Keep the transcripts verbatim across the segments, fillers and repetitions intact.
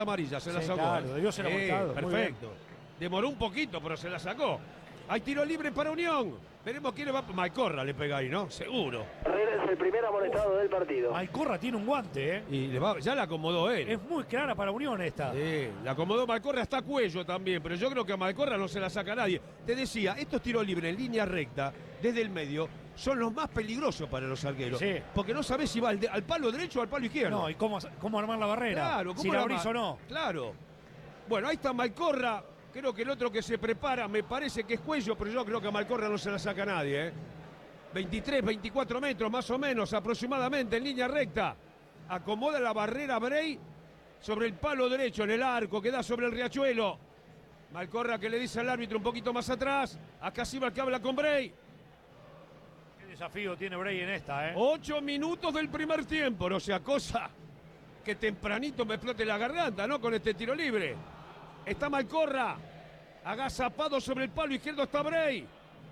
amarilla, se la sí, sacó. Claro, debió ser eh, amontado. perfecto. Demoró un poquito, pero se la sacó. Hay tiro libre para Unión. Veremos quién le va. Malcorra le pega ahí, ¿no? Seguro. Herrera es el primer amonestado del partido. Malcorra tiene un guante, ¿eh? Y le va, ya la acomodó él. Es muy clara para Unión esta. Sí, la acomodó Malcorra hasta cuello también, pero yo creo que a Malcorra no se la saca nadie. Te decía, estos tiros libres en línea recta, desde el medio, son los más peligrosos para los arqueros. Sí. Porque no sabés si va al, de- al palo derecho o al palo izquierdo. No, y cómo, cómo armar la barrera. Claro, ¿cómo si la abrís arma- o no. Claro. Bueno, ahí está Malcorra. Creo que el otro que se prepara, me parece que es Cuello, pero yo creo que a Malcorra no se la saca nadie, ¿eh? veintitrés, veinticuatro metros más o menos aproximadamente en línea recta. Acomoda la barrera Bray sobre el palo derecho en el arco que da sobre el riachuelo. Malcorra que le dice al árbitro un poquito más atrás. Acá sí va que habla con Bray. Qué desafío tiene Bray en esta, ¿eh? Ocho minutos del primer tiempo, no sea cosa que tempranito me explote la garganta, ¿no? Con este tiro libre. Está Malcorra, agazapado sobre el palo izquierdo está Bray.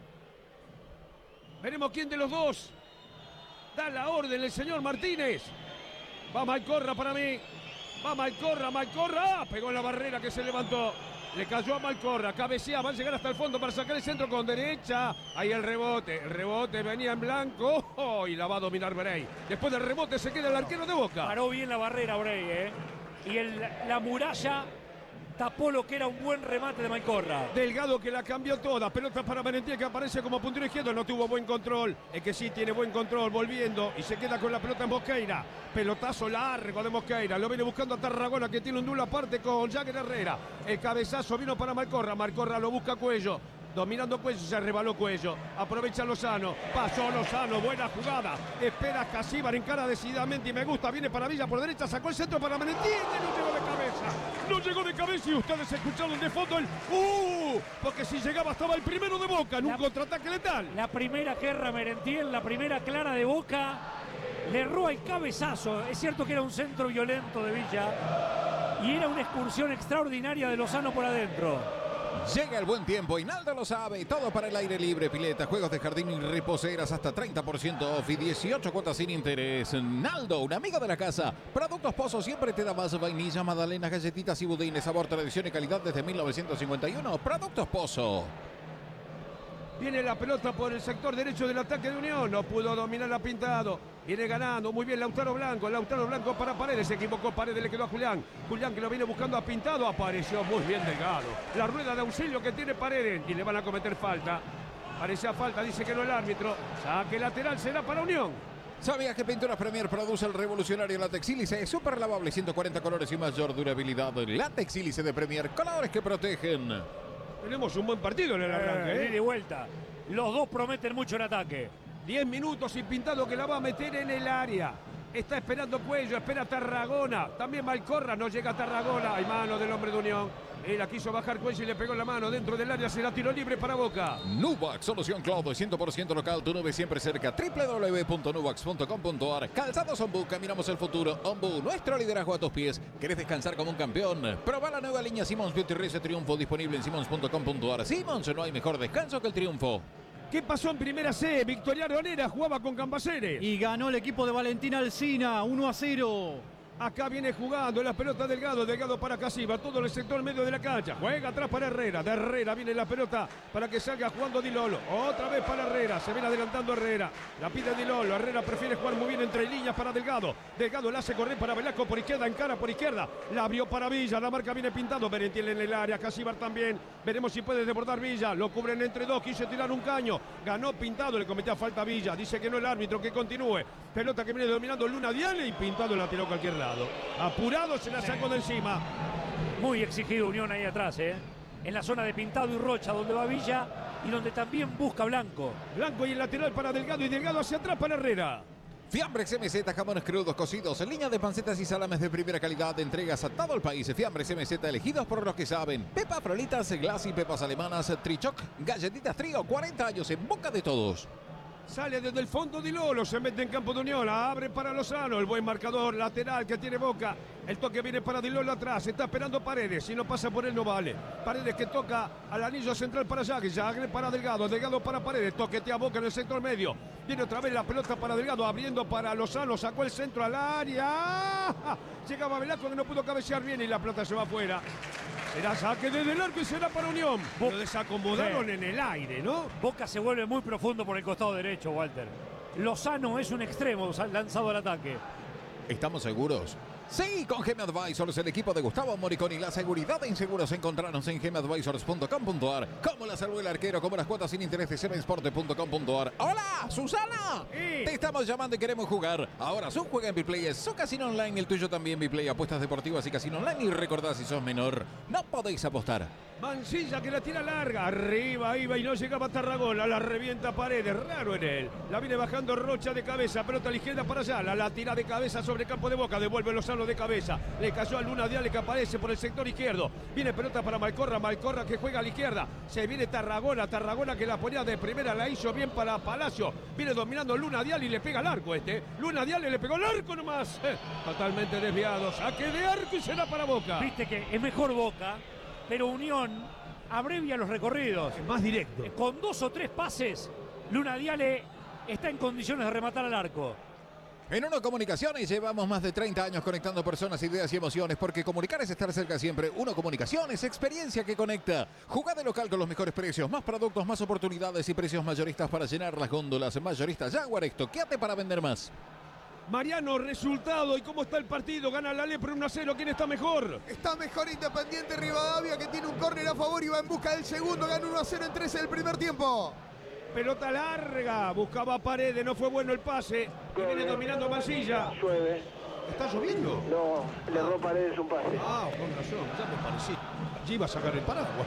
Veremos quién de los dos da la orden el señor Martínez. Va Malcorra para mí. Va Malcorra, Malcorra. Ah, pegó en la barrera que se levantó. Le cayó a Malcorra, cabecea, va a llegar hasta el fondo para sacar el centro con derecha. Ahí el rebote, el rebote venía en blanco. Oh, y la va a dominar Bray. Después del rebote se queda el arquero de Boca. Paró bien la barrera Bray, ¿eh? Y el, la muralla tapó lo que era un buen remate de Malcorra. Delgado que la cambió toda. Pelota para Merentiel que aparece como puntero izquierdo. No tuvo buen control. Es que sí tiene buen control. Volviendo. Y se queda con la pelota en Mosqueira. Pelotazo largo de Mosqueira. Lo viene buscando a Tarragona que tiene un duelo aparte con Jagger Herrera. El cabezazo vino para Malcorra. Malcorra lo busca Cuello. Dominando Cuello, se rebaló Cuello. Aprovecha Lozano. Pasó Lozano. Buena jugada. Espera Casíbar en cara decididamente y me gusta. Viene para Villa por derecha. Sacó el centro para Merentiel. No llegó de cabeza. No llegó de cabeza y ustedes escucharon de fondo el ¡Uh! Porque si llegaba estaba el primero de Boca en un La- contraataque letal. La primera que erra Merentiel, la primera clara de Boca, le erró el cabezazo. Es cierto que era un centro violento de Villa y era una excursión extraordinaria de Lozano por adentro. Llega el buen tiempo y Naldo lo sabe. Todo para el aire libre, pileta, juegos de jardín y reposeras hasta treinta por ciento off y dieciocho cuotas sin interés. Naldo, un amigo de la casa. Productos Pozo siempre te da más vainilla, magdalenas, galletitas y budines. Sabor, tradición y calidad desde mil novecientos cincuenta y uno. Productos Pozo. Viene la pelota por el sector derecho del ataque de Unión. No pudo dominar a Pintado. Viene ganando. Muy bien Lautaro Blanco. Lautaro Blanco para Paredes. Se equivocó Paredes. Le quedó a Julián. Julián que lo viene buscando a Pintado. Apareció muy bien Delgado. La rueda de auxilio que tiene Paredes. Y le van a cometer falta. Parecía falta. Dice que no el árbitro. Saque lateral será para Unión. ¿Sabías que Pinturas Premier produce el revolucionario Látex Sílice? Súper lavable, ciento cuarenta colores y mayor durabilidad. Látex Sílice de Premier. Colores que protegen. Tenemos un buen partido en el arranque. Eh, ¿eh? ida y vuelta. Los dos prometen mucho en ataque. diez minutos y Pintado que la va a meter en el área. Está esperando Cuello, espera Tarragona. También Malcorra, no llega a Tarragona. Hay mano del hombre de Unión. Él la quiso bajar Cuello y le pegó la mano dentro del área. Será tiro libre para Boca. Nuvax, solución cloud, cien por ciento local, tu nube siempre cerca. doble u doble u doble u punto nuvax punto com punto a r. Calzados Ombu, caminamos el futuro. Ombu, nuestro liderazgo a tus pies. ¿Querés descansar como un campeón? Proba la nueva línea Simons Beauty Race Triunfo, disponible en simons punto com punto a r. Simons, no hay mejor descanso que el triunfo. ¿Qué pasó en primera C? Victoria Aronera jugaba con Cambaceres. Y ganó el equipo de Valentín Alsina, uno a cero. Acá viene jugando la pelota Delgado, Delgado para Casiva, todo el sector medio de la cancha. Juega atrás para Herrera, de Herrera viene la pelota para que salga jugando Di Lolo. Otra vez para Herrera, se viene adelantando Herrera. La pide Di Lolo, Herrera prefiere jugar muy bien entre líneas para Delgado. Delgado la hace correr para Velasco por izquierda, encara por izquierda. La abrió para Villa, la marca viene pintando. Merentiel en el área, Casibar también. Veremos si puede desbordar Villa. Lo cubren entre dos, quiso tirar un caño. Ganó Pintado, le cometía falta a Villa. Dice que no el árbitro, que continúe. Pelota que viene dominando Luna Diale y Pintado la tiró a cualquier lado. Apurado se la sacó de encima. Muy exigido Unión ahí atrás, ¿eh? En la zona de Pintado y Rocha, donde va Villa y donde también busca Blanco. Blanco y el lateral para Delgado y Delgado hacia atrás para Herrera. Fiambres M Z, jamones crudos cocidos, línea de pancetas y salames de primera calidad, de entregas a todo el país. Fiambres M Z, elegidos por los que saben. Pepa Frolitas, Glass y pepas alemanas, Trichoc, galletitas Trío, cuarenta años en boca de todos. Sale desde el fondo Di Lolo, se mete en campo de Unión, abre para Lozano, el buen marcador lateral que tiene Boca. El toque viene para Di Lolo atrás, está esperando Paredes, si no pasa por él no vale. Paredes que toca al anillo central para Yagre, Yagre para Delgado, Delgado para Paredes, toquetea Boca en el sector medio. Viene otra vez la pelota para Delgado, abriendo para Lozano, sacó el centro al área. Llegaba Velasco que no pudo cabecear bien y la pelota se va afuera. Será saque desde el arco y será para Unión. Lo desacomodaron sí. en el aire, ¿no? Boca se vuelve muy profundo por el costado derecho, Walter. Lozano es un extremo lanzado al ataque. ¿Estamos seguros? Sí, con Geme Advisors, el equipo de Gustavo Moriconi, la seguridad en seguros. Encontrarnos en geme advisors punto com punto a r. Como la salvó el arquero, como las cuotas sin interés de sevensport punto com punto a r. ¡Hola, Susana! Sí. Te estamos llamando y queremos jugar. Ahora su juega en Biplay, es su casino online, el tuyo también, Biplay, apuestas deportivas y casino online. Y recordad, si sos menor, no podéis apostar. Mancilla que la tira larga, arriba iba y no llegaba a Tarragona, la revienta Paredes, raro en él. La viene bajando Rocha de cabeza, pelota a la izquierda para allá, la, la tira de cabeza sobre campo de Boca, devuelve Lozano de cabeza. Le cayó a Luna Diale que aparece por el sector izquierdo. Viene pelota para Malcorra, Malcorra que juega a la izquierda. Se viene Tarragona, Tarragona que la ponía de primera, la hizo bien para Palacio. Viene dominando Luna Diale y le pega al arco este. Luna Diale le pegó al arco nomás. Eh, totalmente desviado, saque de arco y será para Boca. Viste que es mejor Boca, pero Unión abrevia los recorridos. Es más directo. Con dos o tres pases, Luna Diale está en condiciones de rematar al arco. En Uno Comunicaciones llevamos más de treinta años conectando personas, ideas y emociones, porque comunicar es estar cerca siempre. Uno Comunicaciones, experiencia que conecta. Jugada local con los mejores precios, más productos, más oportunidades y precios mayoristas para llenar las góndolas. Mayoristas Jaguar, estoqueate para vender más. Mariano, resultado y cómo está el partido. Gana la Lepre uno a cero. ¿Quién está mejor? Está mejor Independiente Rivadavia, que tiene un córner a favor y va en busca del segundo. Gana uno a cero en trece del primer tiempo. Pelota larga, buscaba Paredes, no fue bueno el pase. Y viene dominando Mancilla. Llueve. ¿Está lloviendo? No, le erró Paredes un pase. Ah, con razón, ya me parecía. Allí iba a sacar el paraguas.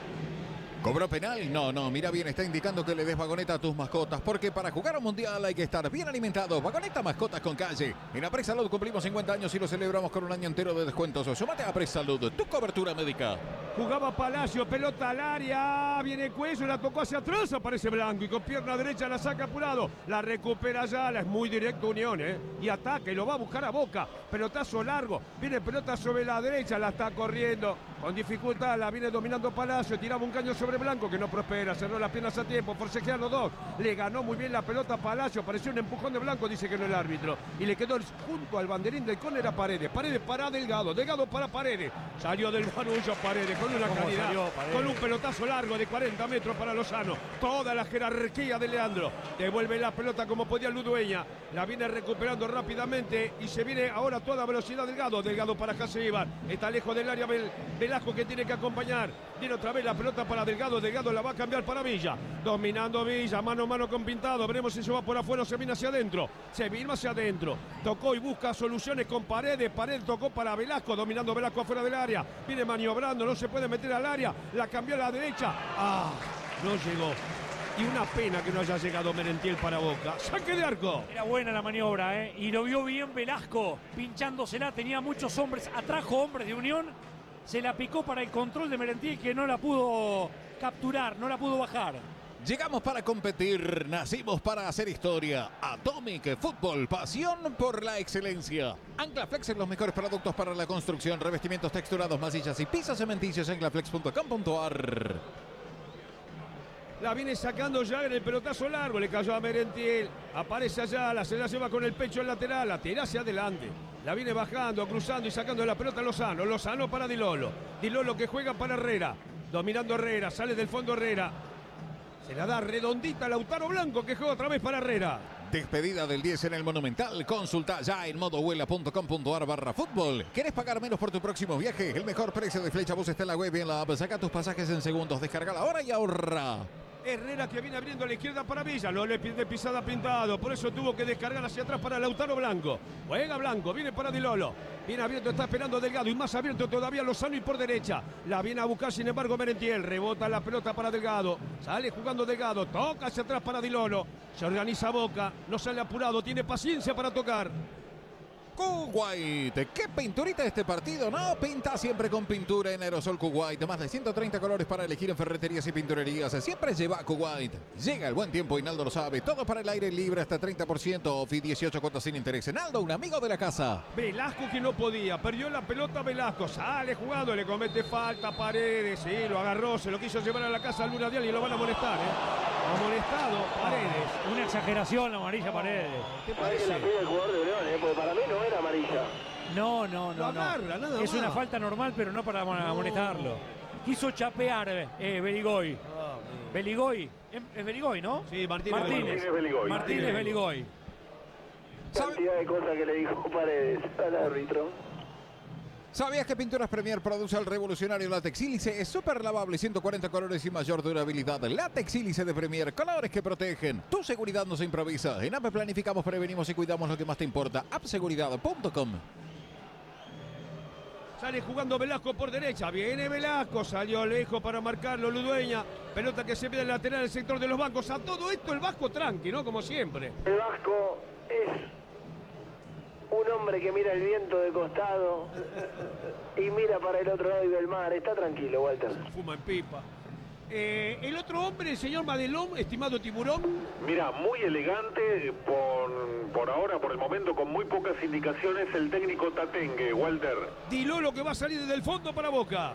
¿Cobró penal? No, no, mira bien, está indicando que le des vagoneta a tus mascotas, porque para jugar a un mundial hay que estar bien alimentado. Vagoneta Mascotas con Calle. En Apresalud cumplimos cincuenta años y lo celebramos con un año entero de descuentos. Sumate a Apresalud, tu cobertura médica. Jugaba Palacio, pelota al área, viene Cuello, la tocó hacia atrás, aparece Blanco y con pierna derecha la saca apurado. La recupera Ayala, es muy directo Unión, ¿eh? Y ataque, lo va a buscar a Boca. Pelotazo largo, viene pelota sobre la derecha, la está corriendo. Con dificultad, la viene dominando Palacio, tiraba un caño sobre Blanco que no prospera, cerró las piernas a tiempo, forcejean los dos, le ganó muy bien la pelota a Palacio, pareció un empujón de Blanco, dice que no el árbitro, y le quedó junto al banderín del córner a Paredes, Paredes para Delgado, Delgado para Paredes, salió del barullo Paredes con una calidad, con un pelotazo largo de cuarenta metros para Lozano, toda la jerarquía de Leandro, devuelve la pelota como podía Ludueña, la viene recuperando rápidamente y se viene ahora a toda velocidad Delgado, Delgado para Casillas, está lejos del área Velasco que tiene que acompañar, viene otra vez la pelota para Delgado, Delgado la va a cambiar para Villa, dominando Villa, mano a mano con Pintado, veremos si se va por afuera o se viene hacia adentro, se vino hacia adentro, tocó y busca soluciones con Paredes, Paredes tocó para Velasco, dominando Velasco afuera del área, viene maniobrando, no se puede meter al área, la cambió a la derecha, ah, no llegó. Y una pena que no haya llegado Merentiel para Boca. ¡Saque de arco! Era buena la maniobra, ¿eh? Y lo vio bien Velasco, pinchándosela. Tenía muchos hombres, atrajo hombres de Unión. Se la picó para el control de Merentiel, que no la pudo capturar, no la pudo bajar. Llegamos para competir, nacimos para hacer historia. Atomic Fútbol, pasión por la excelencia. Anclaflex en los mejores productos para la construcción, revestimientos texturados, masillas y pisos cementicios. Anclaflex punto com punto a r. La viene sacando ya en el pelotazo largo, le cayó a Merentiel, aparece allá, la se la lleva con el pecho al lateral, la tira hacia adelante, la viene bajando, cruzando y sacando la pelota a Lozano, Lozano para Di Lolo, Di Lolo que juega para Herrera, dominando Herrera, sale del fondo Herrera, se la da redondita a Lautaro Blanco que juega otra vez para Herrera. Despedida del diez en el Monumental. Consulta ya en modovuela punto com punto a r barra fútbol. ¿Querés pagar menos por tu próximo viaje? El mejor precio de Flechabús está en la web y en la app. Saca tus pasajes en segundos. Descarga ahora y ahorra. Herrera que viene abriendo a la izquierda para Villa, no le pide pisada Pintado, por eso tuvo que descargar hacia atrás para Lautaro Blanco. Juega Blanco, viene para Di Lolo, bien abierto, está esperando Delgado y más abierto todavía Lozano y por derecha. La viene a buscar sin embargo Merentiel, rebota la pelota para Delgado, sale jugando Delgado, toca hacia atrás para Di Lolo, se organiza Boca, no sale apurado, tiene paciencia para tocar. Kuwait. ¿Qué pinturita este partido? No, pinta siempre con pintura en aerosol Kuwait. Más de ciento treinta colores para elegir en ferreterías y pinturerías. Siempre lleva Kuwait. Llega el buen tiempo y Naldo lo sabe. Todo para el aire libre hasta treinta por ciento off y dieciocho cuotas sin interés. Naldo, un amigo de la casa. Velasco que no podía, perdió la pelota Velasco, sale jugando, le comete falta Paredes, sí, lo agarró, se lo quiso llevar a la casa al Luna Dial y lo van a molestar, ¿eh? Amonestado Paredes. Una exageración la amarilla Paredes. ¿Te Parece que la parece? pide el jugador de León, ¿eh? Porque para mí no era amarilla. No, no, Lo no, no. agarra, nada Es más. una falta normal, pero no para amon- amonestarlo. Quiso chapear eh, Beligoy. Ah, bien. Beligoy. ¿Es es Beligoy, no? Sí, Martínez Martínez. Martínez Beligoy. Martínez Beligoy. Cantidad de cosas que le dijo Paredes al árbitro. ¿Sabías que Pinturas Premier produce el revolucionario látex sílice? Es súper lavable, ciento cuarenta colores y mayor durabilidad. Látex sílice de Premier, colores que protegen. Tu seguridad no se improvisa. En A P planificamos, prevenimos y cuidamos lo que más te importa. app seguridad punto com. Sale jugando Velasco por derecha, viene Velasco, salió lejos para marcarlo Ludueña, pelota que se ve en lateral del sector de los bancos. A todo esto el Vasco tranqui, ¿no? Como siempre. El Vasco es un hombre que mira el viento de costado y mira para el otro lado y ve el mar. Está tranquilo, Walter. Fuma en pipa. Eh, el otro hombre, el señor Madelón, estimado Tiburón. Mira, muy elegante, por, por ahora, por el momento, con muy pocas indicaciones, el técnico Tatengue, Walter. Di Lolo que va a salir desde el fondo para Boca.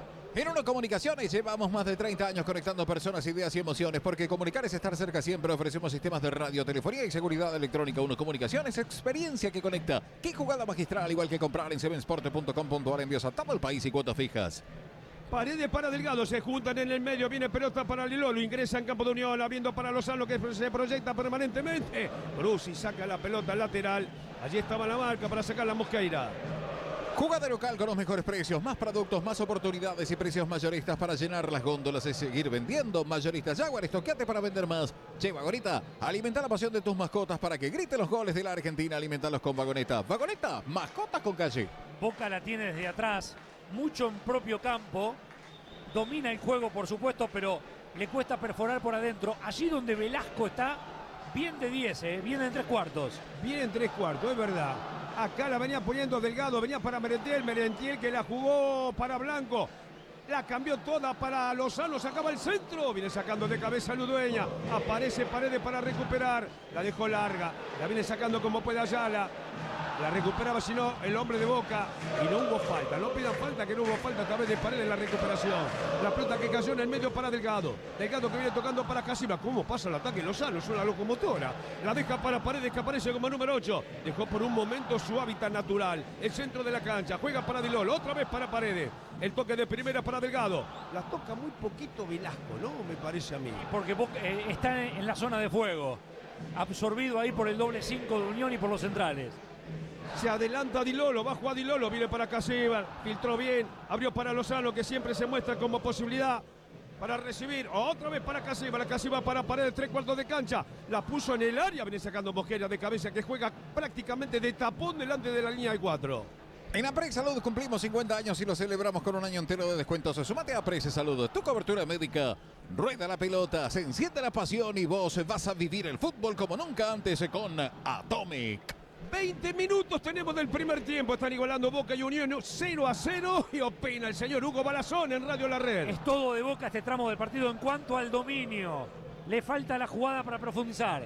En Uno Comunicaciones llevamos más de treinta años conectando personas, ideas y emociones, porque comunicar es estar cerca siempre. Ofrecemos sistemas de radio, telefonía y seguridad electrónica. Uno Comunicaciones, experiencia que conecta. Qué jugada magistral, igual que comprar en sevensport punto com punto ar, envíos a todo el país y cuotas fijas. Paredes para Delgado, se juntan en el medio, viene pelota para Lilolo, ingresa en campo de Unión, abriendo para Lozano que se proyecta permanentemente. Brusi saca la pelota lateral, allí estaba la marca para sacar la Mosqueira. Jugada local con los mejores precios, más productos, más oportunidades y precios mayoristas para llenar las góndolas y seguir vendiendo. Mayoristas Jaguar, estoqueate para vender más. Che, Vagoneta, alimenta la pasión de tus mascotas para que griten los goles de la Argentina. Alimentalos con Vagoneta. Vagoneta, mascotas con calle. Boca la tiene desde atrás, mucho en propio campo, domina el juego por supuesto, pero le cuesta perforar por adentro. Allí donde Velasco está, bien de diez, eh, bien en tres cuartos. Bien en tres cuartos, es verdad. Acá la venía poniendo Delgado, venía para Merentiel, Merentiel que la jugó para Blanco. La cambió toda para Lozano, sacaba el centro, viene sacando de cabeza Ludueña, aparece Paredes para recuperar, la dejó larga, la viene sacando como puede Ayala, la recuperaba si no el hombre de Boca y no hubo falta, no pidan falta que no hubo falta a través de Paredes la recuperación. La pelota que cayó en el medio para Delgado, Delgado que viene tocando para Casiva, cómo pasa el ataque Lozano, es una locomotora, la deja para Paredes que aparece como número ocho, dejó por un momento su hábitat natural, el centro de la cancha, juega para Dilolo, otra vez para Paredes, el toque de primera para Delgado, la toca muy poquito Velasco, ¿no? Me parece a mí. Porque Boca, eh, está en, en la zona de fuego, absorbido ahí por el doble cinco de Unión y por los centrales. Se adelanta Dilolo, bajo a Dilolo, viene para Casiva, filtró bien, abrió para Lozano que siempre se muestra como posibilidad para recibir, otra vez para Casiva, la Casiva para Paredes, tres cuartos de cancha, la puso en el área, viene sacando Mosquera de cabeza que juega prácticamente de tapón delante de la línea de cuatro. En Aprex Salud cumplimos cincuenta años y lo celebramos con un año entero de descuentos. Sumate a Aprex Salud, tu cobertura médica. Rueda la pelota, se enciende la pasión y vos vas a vivir el fútbol como nunca antes con Atomic. veinte minutos tenemos del primer tiempo. Están igualando Boca y Unión cero a cero. Y opina el señor Hugo Balazón en Radio La Red. Es todo de Boca este tramo del partido en cuanto al dominio. Le falta la jugada para profundizar.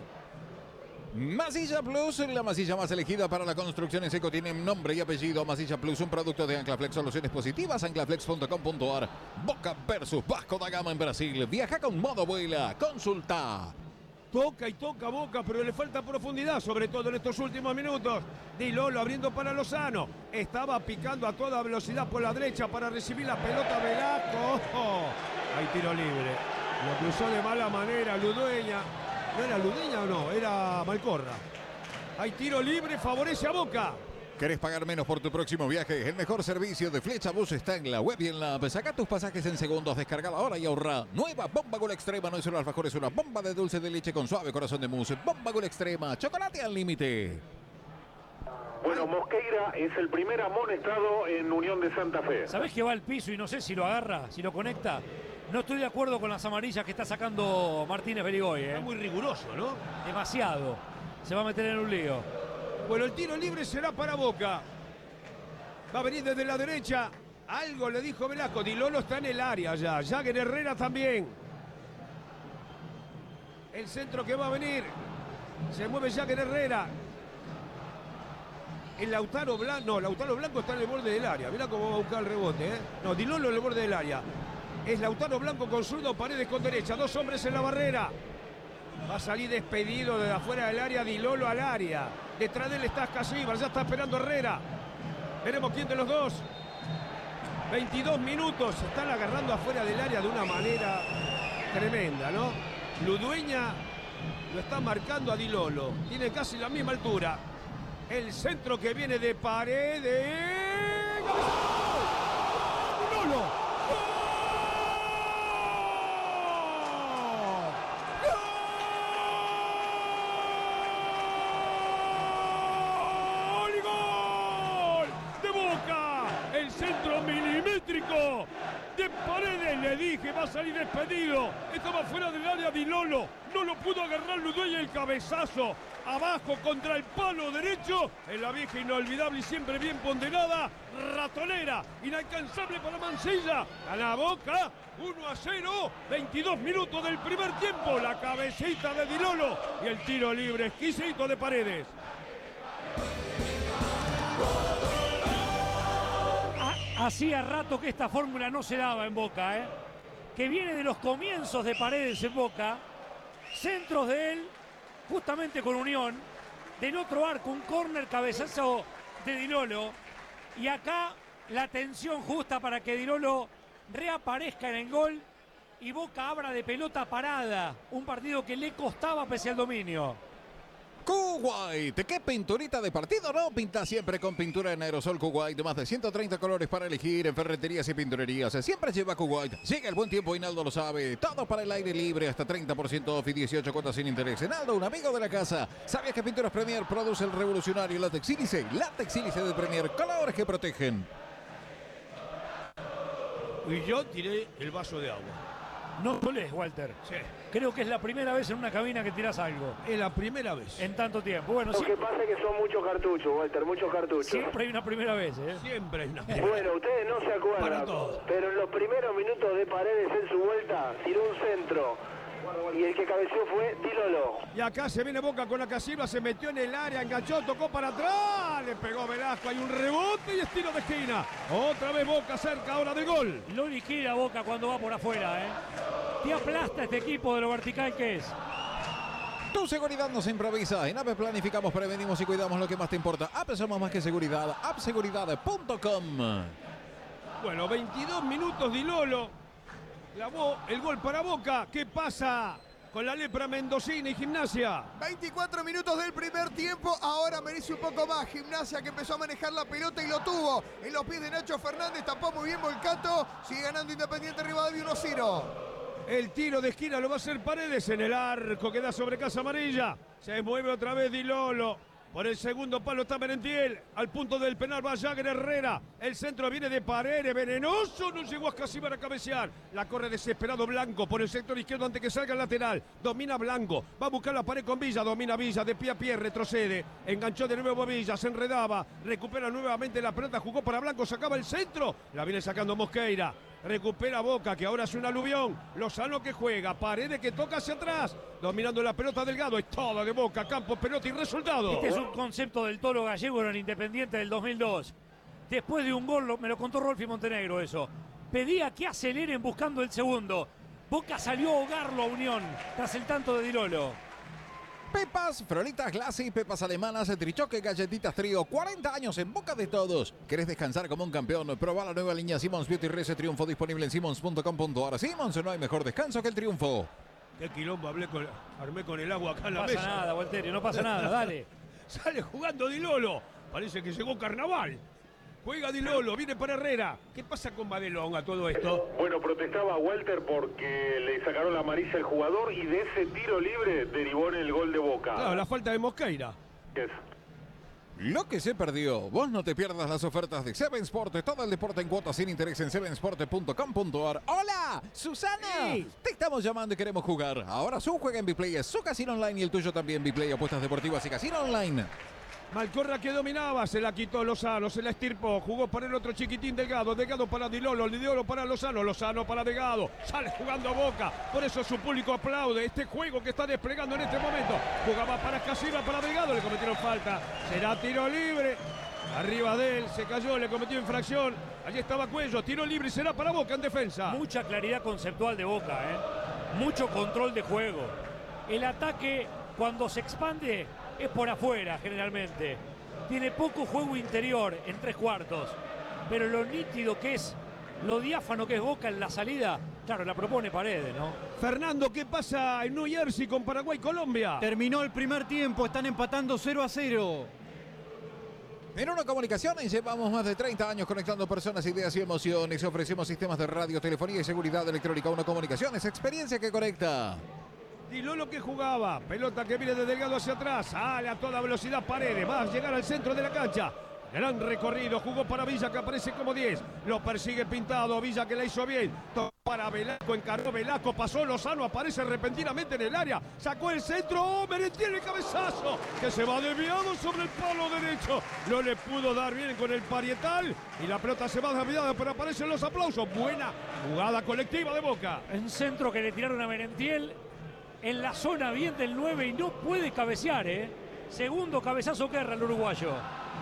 Masilla Plus, la masilla más elegida para la construcción en seco, tiene nombre y apellido. Masilla Plus, un producto de Anclaflex, soluciones positivas, anclaflex punto com punto ar. Boca versus Vasco da Gama en Brasil. Viaja con modo vuela. Consulta. Toca y toca Boca, pero le falta profundidad, sobre todo en estos últimos minutos. Di Lolo abriendo para Lozano. Estaba picando a toda velocidad por la derecha para recibir la pelota Velasco. Oh, hay tiro libre. Lo cruzó de mala manera Ludueña. ¿No era Ludueña o no? Era Malcorra. Hay tiro libre, favorece a Boca. ¿Querés pagar menos por tu próximo viaje? El mejor servicio de Flecha Bus está en la web y en la app. Saca tus pasajes en segundos, descarga ahora y ahorra. Nueva Bomba Gol Extrema, no es solo alfajor, es una bomba de dulce de leche con suave corazón de mousse. Bomba Gol Extrema, chocolate al límite. Bueno, Mosqueira es el primer amonestado en Unión de Santa Fe. ¿Sabés que va al piso y no sé si lo agarra, si lo conecta? No estoy de acuerdo con las amarillas que está sacando Martínez Beligoy, ¿eh? Está muy riguroso, ¿no? Demasiado. Se va a meter en un lío. Bueno, el tiro libre será para Boca. Va a venir desde la derecha. Algo le dijo Velasco. Di Lolo está en el área ya. Jagger Herrera también. El centro que va a venir. Se mueve Jagger Herrera. El Lautaro Blanco. No, Lautaro Blanco está en el borde del área. Mirá cómo va a buscar el rebote, ¿eh? No, Di Lolo en el borde del área. Es Lautaro Blanco con zurdo, Paredes con derecha. Dos hombres en la barrera. Va a salir despedido desde afuera del área. Di Lolo al área. Detrás de él está Casíbar. Ya está esperando Herrera. Veremos quién de los dos. veintidós minutos. Se están agarrando afuera del área de una manera tremenda, ¿no? Ludueña lo está marcando a Di Lolo. Tiene casi la misma altura. El centro que viene de Paredes. ¡Di Lolo! Milimétrico de Paredes, le dije, va a salir despedido. Estaba fuera del área Di Lolo, no lo pudo agarrar Ludueña, el cabezazo abajo contra el palo derecho. En la vieja inolvidable y siempre bien ponderada, ratonera, inalcanzable para Mancilla. A la Boca, uno a cero, veintidós minutos del primer tiempo. La cabecita de Di Lolo y el tiro libre exquisito de Paredes. Hacía rato que esta fórmula no se daba en Boca, ¿eh? Que viene de los comienzos de Paredes en Boca. Centros de él, justamente con Unión. Del otro arco, un córner, cabezazo de Di Lolo. Y acá la tensión justa para que Di Lolo reaparezca en el gol. Y Boca abra de pelota parada. Un partido que le costaba pese al dominio. Kuwait, qué pinturita de partido, ¿no? Pinta siempre con pintura en aerosol Kuwait, más de ciento treinta colores para elegir en ferreterías y pinturerías. Siempre lleva Kuwait. Llega el buen tiempo y Naldo lo sabe. Todo para el aire libre, hasta treinta por ciento off y dieciocho cuotas sin interés. Naldo, un amigo de la casa. ¿Sabías que Pinturas Premier produce el revolucionario látex sílice? Látex sílice de Premier, colores que protegen. Y yo tiré el vaso de agua. No solés, Walter. Sí. Creo que es la primera vez en una cabina que tirás algo. Es la primera vez. En tanto tiempo. Bueno, Lo siempre, que pasa es que son muchos cartuchos, Walter, muchos cartuchos. siempre hay una primera vez, ¿eh? Siempre hay una. Bueno, ustedes no se Para acuerdan, todos. pero en los primeros minutos de Paredes en su vuelta tiró un centro y el que cabeció fue Di Lolo. Y acá se viene Boca con la Casilva, se metió en el área, enganchó, tocó para atrás, le pegó Velasco, hay un rebote y estilo de esquina. Otra vez Boca cerca ahora del gol. Lo liquida Boca cuando va por afuera, ¿eh? Te aplasta este equipo de lo vertical que es. Tu seguridad nos improvisa. En A P E planificamos, prevenimos y cuidamos lo que más te importa. A P E somos más que seguridad. app seguridad punto com. Bueno, veintidós minutos Di Lolo. Clavó el gol para Boca. ¿Qué pasa con la lepra mendocina y Gimnasia? veinticuatro minutos del primer tiempo, ahora merece un poco más. Gimnasia que empezó a manejar la pelota y lo tuvo en los pies de Nacho Fernández, tapó muy bien Volcato, sigue ganando Independiente Rivadavia uno a cero. El tiro de esquina lo va a hacer Paredes en el arco, queda sobre Casa Amarilla. Se mueve otra vez Di Lolo. Por el segundo palo está Merentiel. Al punto del penal va Jagger Herrera. El centro viene de Paredes. Venenoso. No llegó a casi para cabecear. La corre desesperado Blanco por el sector izquierdo antes que salga el lateral. Domina Blanco. Va a buscar la pared con Villa. Domina Villa de pie a pie. Retrocede. Enganchó de nuevo Villa. Se enredaba. Recupera nuevamente la pelota. Jugó para Blanco. Sacaba el centro. La viene sacando Mosqueira. Recupera Boca, que ahora es un aluvión. Lozano que juega, Paredes que toca hacia atrás. Dominando la pelota Delgado. Es toda de Boca, campo, pelota y resultado. Este es un concepto del Toro Gallego en el Independiente del dos mil dos. Después de un gol, me lo contó Rolfi Montenegro eso. Pedía que aceleren buscando el segundo. Boca salió a ahogarlo a Unión tras el tanto de Di Lolo. Pepas, Frolitas Glassy, pepas alemanas, trichoque, galletitas trío, cuarenta años en boca de todos. ¿Querés descansar como un campeón? Proba la nueva línea Simmons Beauty Rese Triunfo disponible en simmons punto com punto a r. Simmons, no hay mejor descanso que el triunfo. Qué quilombo hablé con, armé con el agua acá en la No pasa mesa. nada, Walterio, no pasa nada, dale. Sale jugando Di Lolo. Parece que llegó Carnaval. Juega Di Lolo, viene para Herrera. ¿Qué pasa con Badelón a todo esto? Bueno, protestaba Walter porque le sacaron la amarilla al jugador y de ese tiro libre derivó en el gol de Boca. Claro, la falta de Mosqueira. ¿Qué es? Lo que se perdió. Vos no te pierdas las ofertas de Seven Sport. Todo el deporte en cuotas sin interés en seven sport punto com punto a r. ¡Hola! ¡Susana! Sí. Te estamos llamando y queremos jugar. Ahora su juega en Biplay, es su casino online y el tuyo también. Biplay, apuestas deportivas y casino online. Malcorra que dominaba, se la quitó Lozano, se la estirpó, jugó para el otro chiquitín Delgado, Delgado para Di Lolo, Di Lolo para Lozano, Lozano para Delgado, sale jugando a Boca, por eso su público aplaude este juego que está desplegando en este momento. Jugaba para Casiva, para Delgado, le cometieron falta, será tiro libre, arriba de él, se cayó, le cometió infracción, allí estaba Cuello, tiro libre y será para Boca en defensa. Mucha claridad conceptual de Boca, ¿eh? Mucho control de juego. El ataque cuando se expande es por afuera generalmente. Tiene poco juego interior en tres cuartos. Pero lo nítido que es, lo diáfano que es Boca en la salida, claro, la propone Paredes, ¿no? Fernando, ¿qué pasa en New Jersey con Paraguay y Colombia? Terminó el primer tiempo, están empatando cero a cero. En Uno Comunicaciones llevamos más de treinta años conectando personas, ideas y emociones. Ofrecemos sistemas de radio, telefonía y seguridad electrónica. Uno Comunicaciones, experiencia que conecta. Di Lolo que jugaba, pelota que viene de Delgado hacia atrás, sale a toda velocidad Paredes, va a llegar al centro de la cancha. Gran recorrido, jugó para Villa que aparece como diez, lo persigue Pintado, Villa que la hizo bien, tocó para Velasco, encaró Velasco, pasó Lozano, aparece repentinamente en el área, sacó el centro, oh, Merentiel el cabezazo, que se va desviado sobre el palo derecho, no le pudo dar bien con el parietal y la pelota se va desviada, pero aparecen los aplausos, buena jugada colectiva de Boca. En centro que le tiraron a Merentiel, en la zona bien del nueve y no puede cabecear, ¿eh? Segundo cabezazo que erra el uruguayo.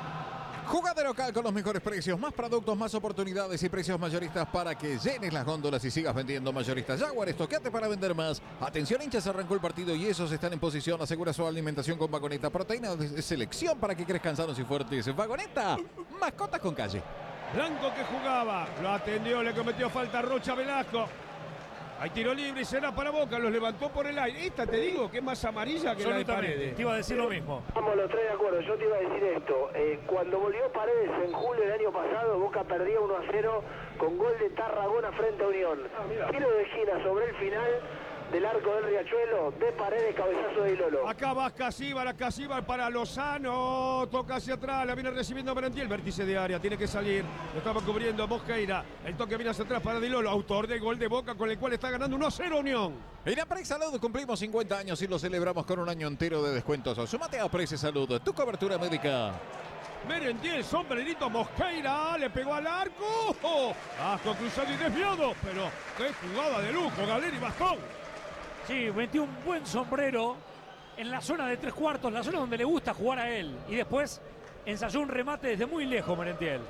Jugada local con los mejores precios, más productos, más oportunidades y precios mayoristas para que llenes las góndolas y sigas vendiendo mayoristas. Jaguar, estoqueate para vender más. Atención hinchas, arrancó el partido y esos están en posición. Asegura su alimentación con Vagoneta. Proteína de selección para que crezcan sanos y fuertes. Vagoneta, mascotas con calle. Blanco que jugaba, lo atendió, le cometió falta Rocha Velasco. Hay tiro libre y será para Boca, los levantó por el aire. Esta te digo que es más amarilla que la de Paredes. Te iba a decir lo mismo. Vamos los tres de acuerdo, yo te iba a decir esto. Eh, cuando volvió Paredes en julio del año pasado, Boca perdía uno a cero con gol de Tarragona frente a Unión. Tiro de esquina sobre el final del arco del Riachuelo, de Paredes, cabezazo de Di Lolo. Acá va Casíbar, Casíbar para Lozano, toca hacia atrás, la viene recibiendo Merentiel, vértice de área, tiene que salir, lo estaba cubriendo Mosqueira, el toque viene hacia atrás para Di Lolo, autor del gol de Boca con el cual está ganando uno a cero Unión. En Aprex Salud cumplimos cincuenta años y lo celebramos con un año entero de descuentos. Sumate a Aprex Salud, tu cobertura médica. Merentiel, sombrerito, Mosqueira, le pegó al arco, ¡oh! Asco cruzado y desviado, pero qué jugada de lujo, Galeri y Bastón. Sí, metió un buen sombrero en la zona de tres cuartos, la zona donde le gusta jugar a él. Y después ensayó un remate desde muy lejos, Merentiel.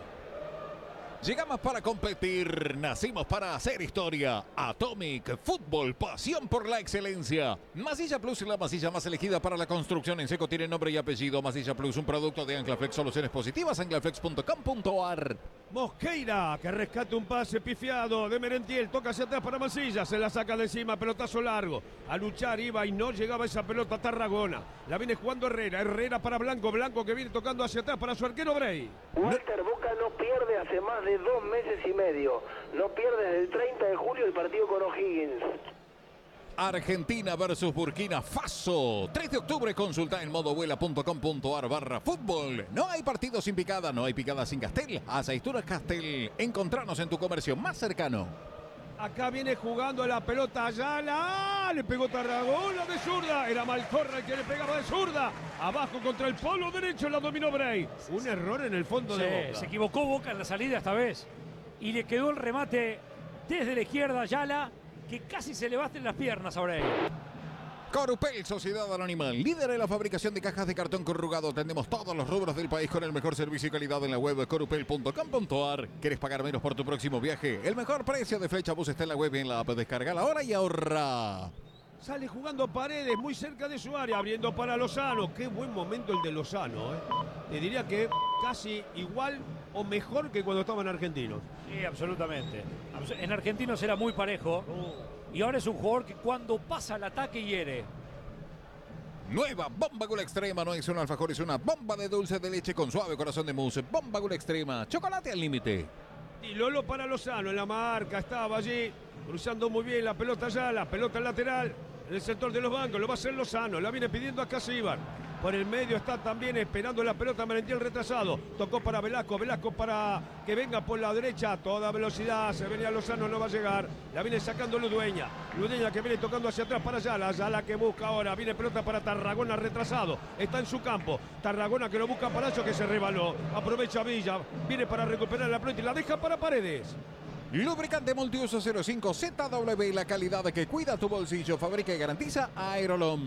Llegamos para competir, nacimos para hacer historia. Atomic Fútbol, pasión por la excelencia. Masilla Plus, la masilla más elegida para la construcción en seco, tiene nombre y apellido. Masilla Plus, un producto de Anclaflex, soluciones positivas, anclaflex punto com punto ar. Mosqueira, que rescata un pase pifiado de Merentiel, toca hacia atrás para Masilla, se la saca de encima, pelotazo largo. A luchar iba y no llegaba esa pelota a Tarragona. La viene jugando Herrera, Herrera para Blanco, Blanco que viene tocando hacia atrás para su arquero Bray. Walter, Boca no pierde hace más de dos meses y medio. No pierde desde el treinta de julio el partido con O'Higgins. Argentina versus Burkina Faso. tres de octubre, consulta en modovuela punto com punto ar barra fútbol. No hay partido sin picada, no hay picada sin Castel. Aceitunas Castel. Encontranos en tu comercio más cercano. Acá viene jugando la pelota Ayala. Le pegó Tarragona de zurda. Era Malcorra el que le pegaba de zurda. Abajo contra el polo derecho la dominó Bray. Un error en el fondo Sí, de Boca. se equivocó Boca en la salida esta vez. Y le quedó el remate desde la izquierda Ayala, que casi se le baten las piernas ahora él. Corupel, Sociedad Anónima, líder en la fabricación de cajas de cartón corrugado. Atendemos todos los rubros del país con el mejor servicio y calidad en la web corupel punto com punto ar. ¿Quieres pagar menos por tu próximo viaje? El mejor precio de Flecha Bus está en la web y en la app. Descargala ahora y ahorra. Sale jugando Paredes muy cerca de su área, abriendo para Lozano. Qué buen momento el de Lozano, ¿eh? Te diría que casi igual o mejor que cuando estaban argentinos. Sí, absolutamente. En Argentinos era muy parejo. Y ahora es un jugador que cuando pasa al ataque hiere. Nueva Bomba Gula Extrema, no es un alfajor, es una bomba de dulce de leche con suave corazón de mousse. Bomba Gula Extrema, chocolate al límite. Y Lolo para Lozano en la marca, estaba allí, cruzando muy bien la pelota allá, la pelota lateral. En el sector de los bancos lo va a hacer Lozano. La viene pidiendo a Casíbar. Por el medio está también esperando la pelota Merentiel retrasado. Tocó para Velasco. Velasco para que venga por la derecha. A toda velocidad. Se venía Lozano, no va a llegar. La viene sacando Ludueña. Ludueña que viene tocando hacia atrás para Ayala. Ayala que busca ahora. Viene pelota para Tarragona retrasado. Está en su campo. Tarragona que lo busca Palacio que se rebaló. Aprovecha Villa. Viene para recuperar la pelota y la deja para Paredes. Lubricante multiuso cero cinco Z W, la calidad que cuida tu bolsillo, fabrica y garantiza Aerolom.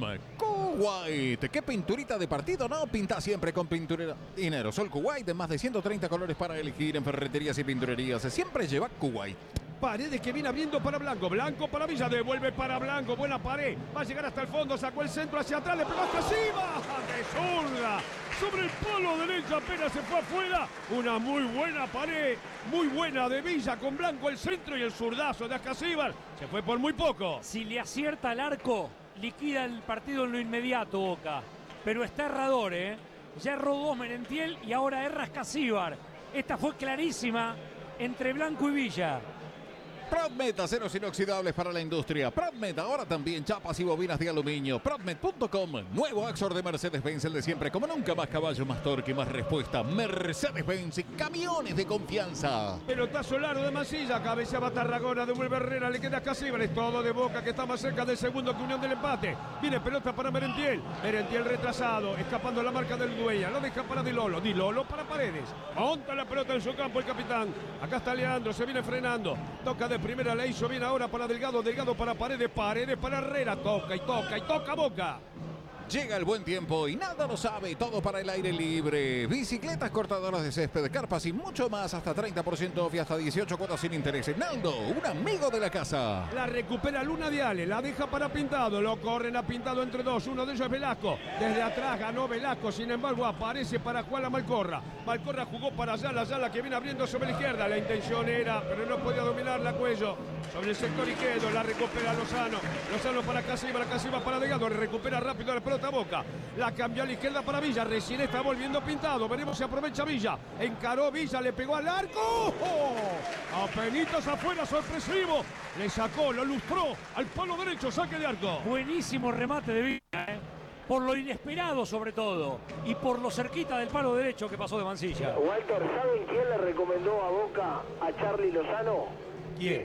Kuwait, ¿qué pinturita de partido? No, pinta siempre con pintura en aerosol Kuwait de más de ciento treinta colores para elegir en ferreterías y pinturerías. Siempre lleva Kuwait. Paredes que viene abriendo para Blanco. Blanco para Villa. Devuelve para Blanco. Buena pared. Va a llegar hasta el fondo. Sacó el centro hacia atrás. Le pegó hasta encima. ¡De zurda! Sobre el palo derecho apenas se fue afuera. Una muy buena pared. Muy buena de Villa con Blanco el centro y el zurdazo de Ascasíbar. Se fue por muy poco. Si le acierta al arco, liquida el partido en lo inmediato, Boca. Pero está errador, ¿eh? Ya erró dos Merentiel y ahora erra Ascasíbar. Esta fue clarísima entre Blanco y Villa. Prodmet, aceros inoxidables para la industria. Prodmet, ahora también chapas y bobinas de aluminio. Prodmet punto com, nuevo Axor de Mercedes-Benz, el de siempre. Como nunca, más caballo, más torque, más respuesta. Mercedes-Benz, camiones de confianza. Pelotazo largo de Mansilla, cabeceaba Tarragona, devuelve Herrera, le queda Casíbar, es todo de Boca que está más cerca del segundo que Unión del empate. Viene pelota para Merentiel, Merentiel retrasado, escapando la marca del Dueña, lo deja para Di Lolo, Di Lolo para Paredes. Monta la pelota en su campo el capitán. Acá está Leandro, se viene frenando, toca de primera, la hizo bien ahora para Delgado, Delgado para Paredes, Paredes para Herrera, toca y toca y toca Boca. Llega el buen tiempo y nada lo sabe, todo para el aire libre. Bicicletas cortadoras de césped, carpas y mucho más, hasta treinta por ciento off y hasta dieciocho cuotas sin interés. Naldo, un amigo de la casa. La recupera Luna Diale, la deja para Pintado, lo corren a Pintado entre dos, uno de ellos es Velasco. Desde atrás ganó Velasco, sin embargo aparece para Juan la Malcorra. Malcorra jugó para Ayala, Ayala que viene abriendo sobre la izquierda. La intención era, pero no podía dominarla Cuello. Sobre el sector izquierdo, la recupera Lozano. Lozano para Casíbar, Casíbar para Delgado, recupera rápido la pelota Boca. La cambió a la izquierda para Villa, recién está volviendo Pintado. Veremos si aprovecha Villa. Encaró Villa, le pegó al arco. ¡Oh! Apenitas afuera, sorpresivo. Le sacó, lo lustró al palo derecho, saque de arco. Buenísimo remate de Villa, ¿eh? Por lo inesperado sobre todo y por lo cerquita del palo derecho que pasó de Mansilla. Walter, ¿saben quién le recomendó a Boca a Charly Lozano? ¿Quién?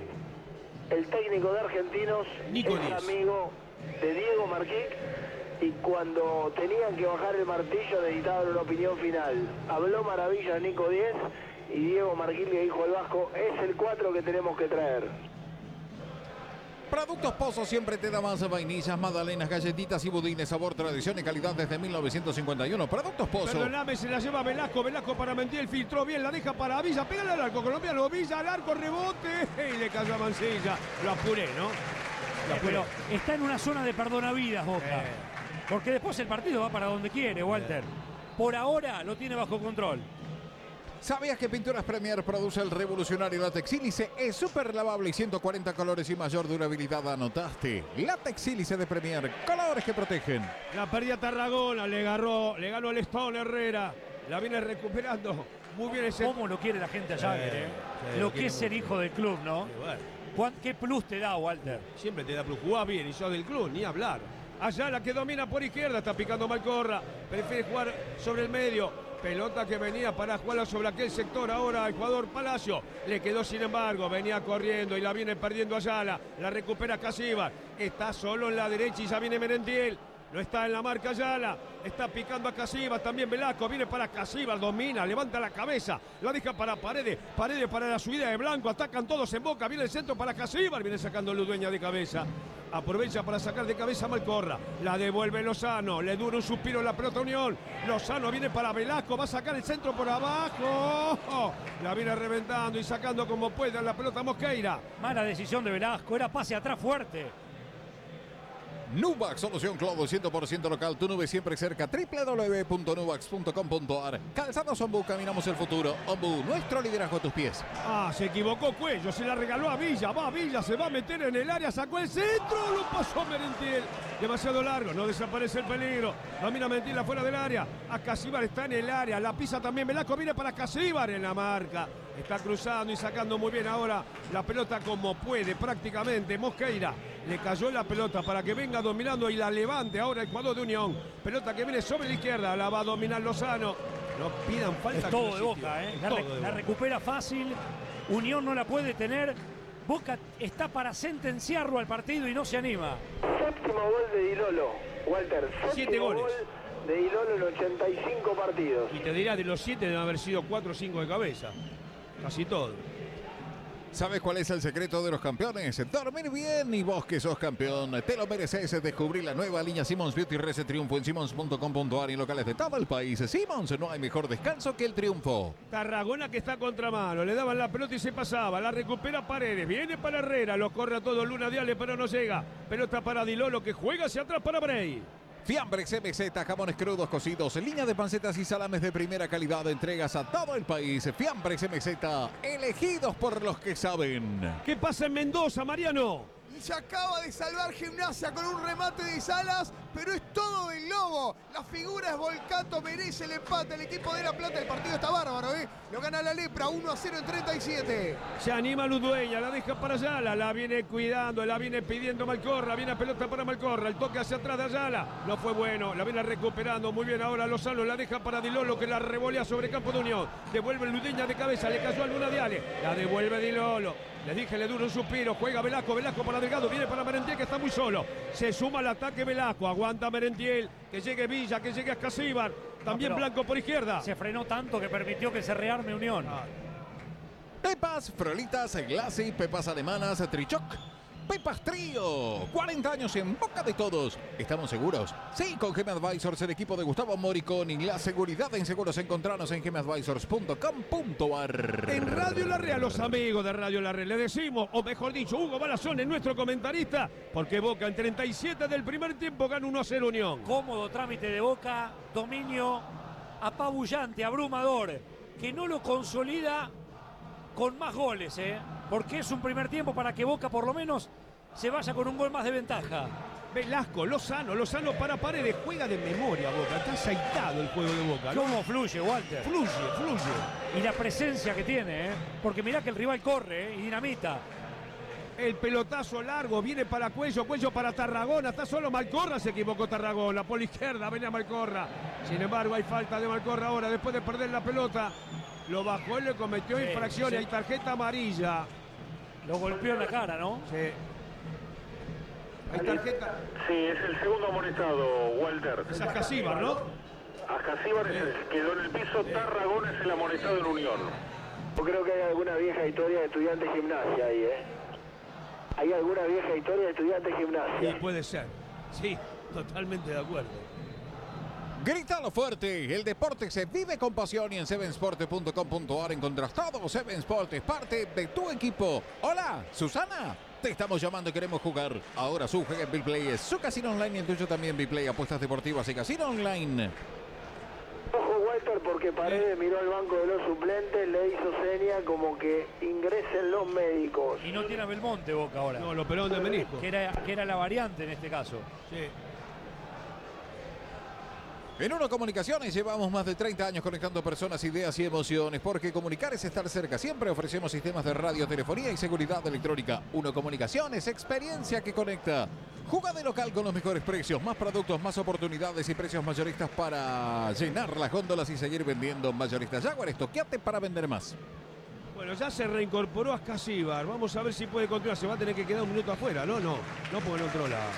El técnico de Argentinos, Nico es Díez. amigo de Diego Marquic, y cuando tenían que bajar el martillo necesitaban una opinión final. Habló maravilla de Nico Díez y Diego Marquic le dijo al Vasco, es el cuatro que tenemos que traer. Productos Pozo siempre te da más vainillas, magdalenas, galletitas y budines, sabor, tradición y calidad desde mil novecientos cincuenta y uno. Productos Pozo. Perdóname, se la lleva Velasco, Velasco para Merentiel, filtró bien, la deja para Villa, pégale al arco colombiano, Villa al arco, rebote, y le cayó a Mansilla. Lo apuré, ¿no? Lo Eh, apuré. pero está en una zona de perdonavidas Boca. Eh. Porque después el partido va para donde quiere, Walter. Por ahora lo tiene bajo control. ¿Sabías que Pinturas Premier produce el revolucionario látex sílice? Es súper lavable y ciento cuarenta colores y mayor durabilidad. ¿Anotaste? Látex sílice de Premier, colores que protegen. La perdía Tarragona, le agarró, le ganó el Stone Herrera. La viene recuperando. Muy bien ese. ¿Cómo lo quiere la gente a Jagger, eh? sí, Lo lo que quiere es ser hijo del club, ¿no? Sí, bueno, ¿Cuán- ¿Qué plus te da, Walter? siempre te da plus. Jugás bien y sos del club, ni hablar. Ayala que domina por izquierda, está picando Malcorra. Prefiere jugar sobre el medio. Pelota que venía para jugarla sobre aquel sector. Ahora el jugador Palacio. Le quedó sin embargo. Venía corriendo y la viene perdiendo Ayala. La recupera Casíbar. Está solo en la derecha y ya viene Merentiel. No está en la marca Ayala. Está picando a Casíbar. También Velasco. Viene para Casíbar. Domina. Levanta la cabeza. La deja para Paredes. Paredes para la subida de Blanco. Atacan todos en Boca. Viene el centro para Casíbar. Viene sacando Ludueña de cabeza. Aprovecha para sacar de cabeza a Malcorra. La devuelve Lozano. Le dura un suspiro en la pelota Unión. Lozano viene para Velasco. Va a sacar el centro por abajo. Oh, la viene reventando y sacando como puede la pelota Mosqueira. Mala decisión de Velasco. Era pase atrás fuerte. Nubax, solución Cloud cien por ciento local, tu nube siempre cerca, w w w punto nubax punto com punto a r. Calzados Ombú, caminamos el futuro. Ombú, nuestro liderazgo a tus pies. Ah, se equivocó Cuello, se la regaló a Villa, va Villa, se va a meter en el área, sacó el centro, lo pasó Merentiel. Demasiado largo, no desaparece el peligro. Domina Merentiel afuera del área. A Casíbar está en el área, la pisa también Velasco, viene para Casíbar en la marca. Está cruzando y sacando muy bien ahora la pelota como puede prácticamente. Mosqueira le cayó la pelota para que venga dominando y la levante ahora el jugador de Unión. Pelota que viene sobre la izquierda, la va a dominar Lozano. No pidan falta. Es todo de Boca, ¿eh? La, re, la recupera fácil. Unión no la puede tener. Boca está para sentenciarlo al partido y no se anima. Séptimo gol de Di Lolo, Walter. Siete goles. Gol de Di Lolo en ochenta y cinco partidos. Y te dirá, de los siete deben haber sido cuatro o cinco de cabeza. Casi todo. ¿Sabes cuál es el secreto de los campeones? Dormir bien, y vos que sos campeón, te lo mereces. Descubrir la nueva línea Simmons Beauty Rese Triunfo en simmons punto com punto ar y locales de todo el país. Simmons, no hay mejor descanso que el triunfo. Tarragona que está a contramano, le daban la pelota y se pasaba, la recupera Paredes, viene para Herrera, los corre a todos Luna Diale, pero no llega. Pelota para Di Lolo que juega hacia atrás para Bray. Fiambres M Z, jamones crudos cocidos, línea de pancetas y salames de primera calidad, entregas a todo el país. Fiambres M Z, elegidos por los que saben. ¿Qué pasa en Mendoza, Mariano? Y se acaba de salvar Gimnasia con un remate de Salas, pero es todo del Lobo. La figura es Volcato, merece el empate. El equipo de La Plata, el partido está bárbaro, ¿eh? Lo gana la Lepra, uno a cero en treinta y siete. Se anima Ludueña, la deja para Ayala, la viene cuidando, la viene pidiendo Malcorra, viene a pelota para Malcorra, el toque hacia atrás de Ayala, no fue bueno, la viene recuperando muy bien ahora Lozano, la deja para Di Lolo que la revolea sobre campo de Unión, devuelve Ludueña de cabeza, le cayó a Luna Diale, la devuelve Di Lolo. Les dije, le dura un suspiro, juega Velasco, Velasco para Delgado, viene para Merentiel que está muy solo. Se suma al ataque Velasco, aguanta Merentiel, que llegue Villa, que llegue Ascasíbar, también no, Blanco por izquierda. Se frenó tanto que permitió que se rearme Unión. Ah. Pepas, Frolitas, Glassy, Pepas Alemanas, Trichoc, Pepas Trío, cuarenta años en boca de todos. ¿Estamos seguros? Sí, con G M Advisors, el equipo de Gustavo Moricón y la seguridad en seguros. Encontranos en gem advisors punto com punto ar. En Radio La Red, a los amigos de Radio La Red, le decimos, o mejor dicho, Hugo Balazón es nuestro comentarista, porque Boca en treinta y siete del primer tiempo gana uno a cero Unión. Cómodo trámite de Boca, dominio apabullante, abrumador, que no lo consolida con más goles, ¿eh? Porque es un primer tiempo para que Boca por lo menos se vaya con un gol más de ventaja. Velasco, Lozano, Lozano para Paredes, juega de memoria Boca, está aceitado el juego de Boca, ¿no? ¿Cómo fluye, Walter? Fluye, fluye. Y la presencia que tiene, ¿eh? Porque mirá que el rival corre, ¿eh? Y dinamita. El pelotazo largo, viene para Cuello, Cuello para Tarragona, está solo Malcorra, se equivocó Tarragona, por la izquierda venía Malcorra. Sin embargo, hay falta de Malcorra ahora, después de perder la pelota. Lo bajó y le cometió sí, infracción, sí. Hay tarjeta amarilla. Lo golpeó en la cara, ¿no? Sí. Hay tarjeta. Sí, es el segundo amonestado, Walter. Es Ascasíbar, ¿no? Ascasíbar sí. Quedó en el piso, sí. Tarragona es el amonestado en Unión. Yo creo que hay alguna vieja historia de Estudiantes Gimnasia ahí, ¿eh? Hay alguna vieja historia de Estudiantes Gimnasia. Sí, puede ser. Sí, totalmente de acuerdo. Grítalo fuerte, el deporte se vive con pasión y en seven sport punto com punto ar encontrás todo. Seven Sport es parte de tu equipo. Hola, Susana, te estamos llamando y queremos jugar. Ahora su juega en BillPlay, es su casino online y el tuyo también. BillPlay, apuestas deportivas y casino online. Ojo Walter, porque Paredes miró al banco de los suplentes, le hizo seña como que ingresen los médicos. Y no tiene a Belmonte Boca ahora. No, lo operó de menisco. Que era, que era la variante en este caso. Sí. En Uno Comunicaciones llevamos más de treinta años conectando personas, ideas y emociones, porque comunicar es estar cerca. Siempre ofrecemos sistemas de radio, telefonía y seguridad electrónica. Uno Comunicaciones, experiencia que conecta. Juga de local con los mejores precios, más productos, más oportunidades y precios mayoristas para llenar las góndolas y seguir vendiendo mayoristas. Jaguar, estoqueate para vender más. Bueno, ya se reincorporó Ascasíbar. Vamos a ver si puede continuar. Se va a tener que quedar un minuto afuera, ¿no? No, no porque no entró la...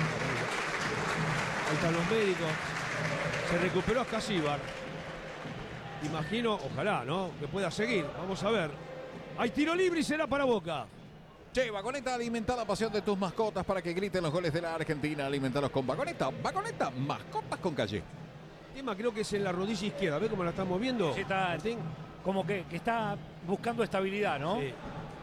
Ahí están los médicos. Se recuperó Ascasíbar. Imagino, ojalá, ¿no? Que pueda seguir. Vamos a ver. Hay tiro libre y será para Boca. Che, Vagoneta, alimenta la pasión de tus mascotas para que griten los goles de la Argentina. Alimentalos con Vagoneta. Vagoneta, mascotas con calle. El tema creo que es en la rodilla izquierda. ¿Ves cómo la estamos viendo? Sí, está, como que, que está buscando estabilidad, ¿no? Sí.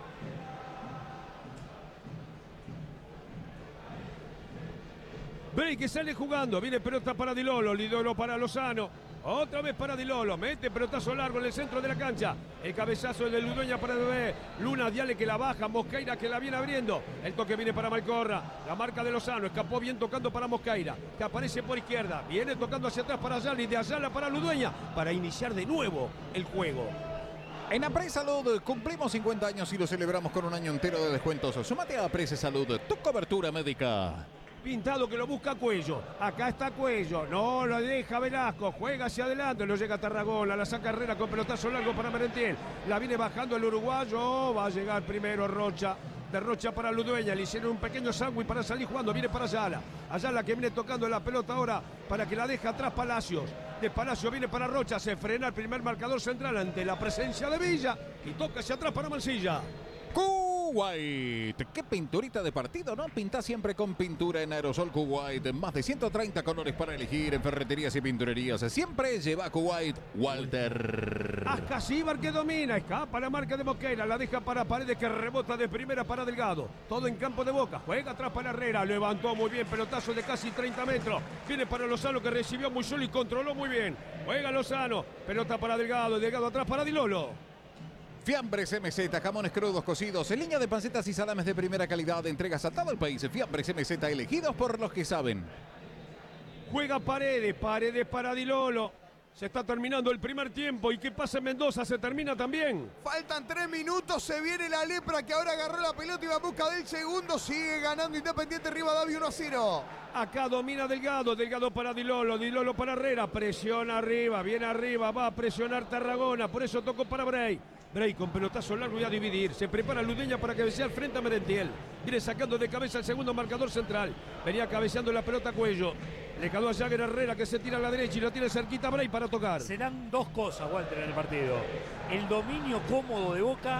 Bray que sale jugando, viene pelota para Di Lolo, Di Lolo para Lozano, otra vez para Di Lolo, mete pelotazo largo en el centro de la cancha, el cabezazo de Ludueña para Bebé, Luna Diale que la baja, Mosqueira que la viene abriendo, el toque viene para Malcorra, la marca de Lozano, escapó bien tocando para Mosqueira, que aparece por izquierda, viene tocando hacia atrás para Ayala y de Ayala para Ludueña, para iniciar de nuevo el juego. En Apres Salud cumplimos cincuenta años y lo celebramos con un año entero de descuentos. Sumate a Apres Salud, tu cobertura médica. Pintado que lo busca Cuello. Acá está Cuello. No lo deja Velasco. Juega hacia adelante. Lo llega Tarragona. La saca Herrera con pelotazo largo para Merentiel. La viene bajando el uruguayo. Va a llegar primero Rocha. De Rocha para Ludueña. Le hicieron un pequeño sándwich para salir jugando. Viene para Ayala. Ayala que viene tocando la pelota ahora para que la deje atrás Palacios. De Palacio viene para Rocha. Se frena el primer marcador central ante la presencia de Villa. Y toca hacia atrás para Mansilla. Kuwait, qué pinturita de partido, ¿no? Pinta siempre con pintura en aerosol Kuwait. Más de ciento treinta colores para elegir en ferreterías y pinturerías. Siempre lleva Kuwait, Walter. Ascasíbar que domina, escapa la marca de Mosquera, la deja para Paredes que rebota de primera para Delgado. Todo en campo de Boca, juega atrás para Herrera, levantó muy bien, pelotazo de casi treinta metros. Viene para Lozano que recibió muy solo y controló muy bien. Juega Lozano, pelota para Delgado, Delgado atrás para Dilolo. Fiambres M Z, jamones crudos cocidos, en línea de pancetas y salames de primera calidad, entregas a todo el país. Fiambres M Z, elegidos por los que saben. Juega Paredes, Paredes para Dilolo. Se está terminando el primer tiempo. ¿Y qué pasa en Mendoza? Se termina también. Faltan tres minutos. Se viene la Lepra que ahora agarró la pelota y va en busca del segundo. Sigue ganando Independiente Rivadavia uno a cero. Acá domina Delgado. Delgado para Dilolo. Dilolo para Herrera. Presiona arriba. Viene arriba. Va a presionar Tarragona. Por eso tocó para Bray. Bray con pelotazo largo y a dividir. Se prepara Ludeña para cabecear frente a Merentiel. Viene sacando de cabeza el segundo marcador central. Venía cabeceando la pelota Cuello. Le quedó a Jagger Herrera que se tira a la derecha y lo tiene cerquita Bray para tocar. Serán dos cosas, Walter, en el partido. El dominio cómodo de Boca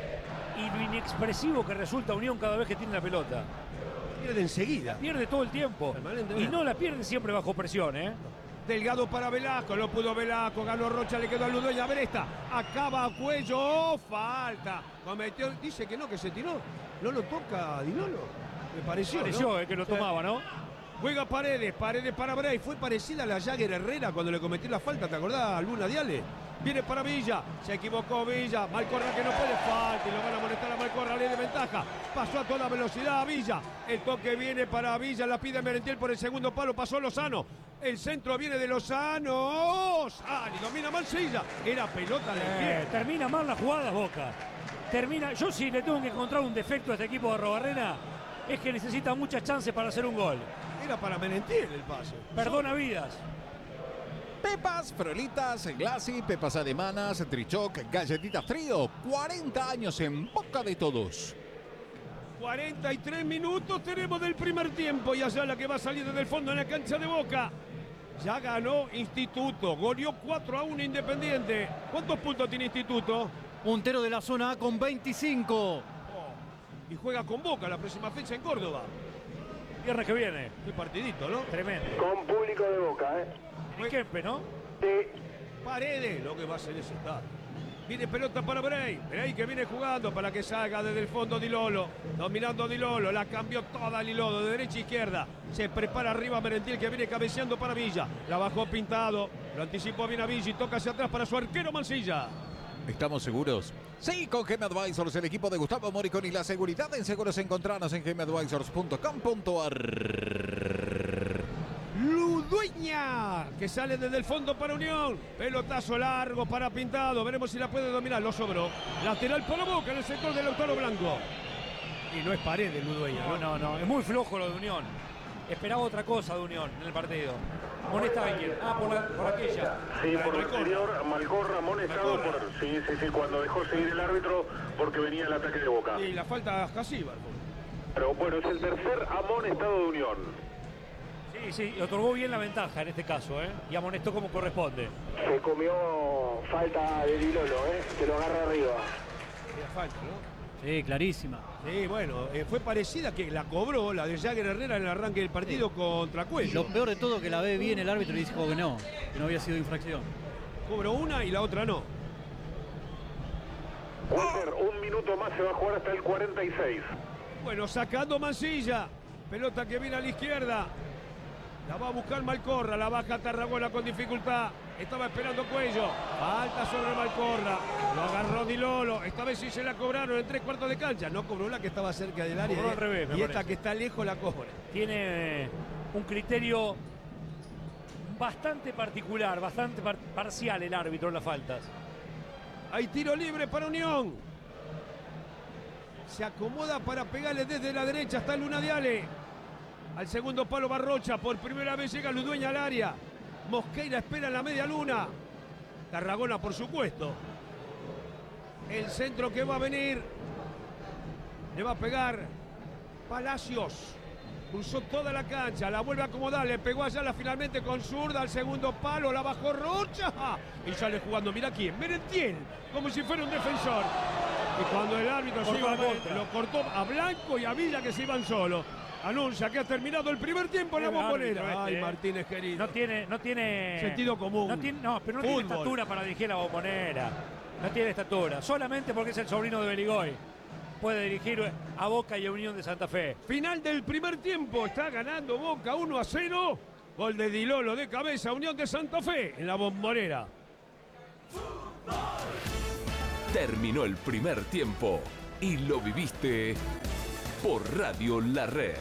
y lo inexpresivo que resulta Unión cada vez que tiene la pelota. Pierde enseguida. Pierde todo el tiempo. Y no la pierde siempre bajo presión, ¿eh? Delgado para Velasco, lo pudo Velasco, ganó Rocha, le quedó a Ludueña, Bresta, acaba a Cuello, oh, falta, cometió, dice que no, que se tiró, no lo toca Dilolo, me pareció, Pareció, ¿no? eh, que lo tomaba, ¿no? Juega Paredes, Paredes para Bray, fue parecida a la Jagger Herrera cuando le cometió la falta, ¿te acordás, Luna Diale? Viene para Villa, se equivocó Villa, Malcorra que no puede, falta y lo van a molestar a Malcorra, le de ventaja, pasó a toda velocidad a Villa, el toque viene para Villa, la pide Merentiel por el segundo palo, pasó Lozano, el centro viene de Lozano, sale, domina Mansilla, era pelota de pie. Eh, termina mal la jugada Boca, termina, yo sí le tengo que encontrar un defecto a este equipo de Arrobarrena, es que necesita muchas chances para hacer un gol. Era para Merentiel el pase. Perdona vidas. Pepas, frolitas, glassy, pepas alemanas, trichoc, galletitas trío. cuarenta años en boca de todos. cuarenta y tres minutos tenemos del primer tiempo y Ayala que va a salir desde el fondo en la cancha de Boca. Ya ganó Instituto, goleó cuatro a uno Independiente. ¿Cuántos puntos tiene Instituto? Puntero de la zona A con veinticinco. Oh, y juega con Boca la próxima fecha en Córdoba. Viernes que viene. Qué partidito, ¿no? Tremendo. Con público de Boca, ¿eh? El Kempe, ¿no? Sí. Paredes, lo que va a hacer ese estadio. Viene pelota para Bray. Bray que viene jugando para que salga desde el fondo Dilolo. Dominando Dilolo. La cambió toda Dilolo de derecha a izquierda. Se prepara arriba Merentiel que viene cabeceando para Villa. La bajó Pintado. Lo anticipó bien a Villa y toca hacia atrás para su arquero Mansilla. ¿Estamos seguros? Sí, con G M Advisors, el equipo de Gustavo Moricón y la seguridad en seguros encontrarnos en g m advisors punto com punto a r. Ludueña, que sale desde el fondo para Unión. Pelotazo largo para Pintado. Veremos si la puede dominar. Lo sobró. Lateral para Boca en el sector del Lautaro Blanco. Y no es Paredes Ludueña. No, no, no. Es muy flojo lo de Unión. Esperaba otra cosa de Unión en el partido. Monesta de quién? Ah, por, la, por aquella. Sí, por el exterior, Malcorra amonestado Malcorra. por... Sí, sí, sí, cuando dejó seguir el árbitro porque venía el ataque de Boca. Y la falta a Jasíbar. Pero bueno, es el tercer amonestado de Unión. Sí, sí, y otorgó bien la ventaja en este caso, ¿eh? Y amonestó como corresponde. Se comió falta de Dilolo, ¿eh? Que lo agarra arriba. Era falta, ¿no? Sí, clarísima. Sí, bueno, eh, fue parecida que la cobró la de Jagger Herrera en el arranque del partido sí. contra Cuello. Lo peor de todo que la ve bien el árbitro y dijo que no, que no había sido infracción. Cobró una y la otra no. Walter, un minuto más se va a jugar hasta el cuarenta y seis. Bueno, sacando Mansilla. Pelota que viene a la izquierda. La va a buscar Malcorra, la baja Tarragona con dificultad. Estaba esperando Cuello. Falta sobre Malcorra. Lo agarró Dilolo. Esta vez sí se la cobraron en tres cuartos de cancha. No cobró la que estaba cerca del área. Cobró al revés, me y esta parece. que está lejos la cobra. Tiene un criterio bastante particular, bastante par parcial el árbitro en las faltas. Hay tiro libre para Unión. Se acomoda para pegarle desde la derecha hasta Luna Diale. Al segundo palo Barrocha. Por primera vez llega Ludueña al área. Mosqueira espera en la media luna. Tarragona, por supuesto. El centro que va a venir. Le va a pegar Palacios. Cruzó toda la cancha, la vuelve a acomodar, le pegó a Ayala finalmente con zurda al segundo palo, la bajó Rocha y sale jugando, mira quién, Merentiel, como si fuera un defensor. Y cuando el árbitro se iba, lo cortó a Blanco y a Villa que se iban solos. Anuncia que ha terminado el primer tiempo en la Bombonera. Este, Ay, eh. Martínez querido. No tiene, no tiene sentido común. No, tiene, no pero no Fútbol. tiene estatura para dirigir la Bombonera. No tiene estatura, solamente porque es el sobrino de Beligoy. Puede dirigir a Boca y a Unión de Santa Fe. Final del primer tiempo, está ganando Boca uno a cero. Gol de Di Lolo de cabeza, Unión de Santa Fe en la Bombonera. Terminó el primer tiempo y lo viviste por Radio La Red.